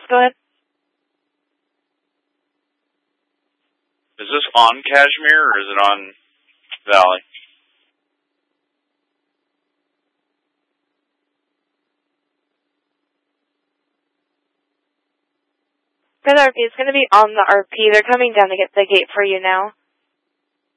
Go ahead. Is this on Cashmere or is it on Valley? Good RP. It's going to be on the RP. They're coming down to get the gate for you now.